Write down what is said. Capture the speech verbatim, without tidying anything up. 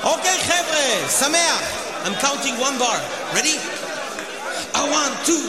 Okay, חבר'ה, שמח. I'm counting one bar. Ready? A one, two,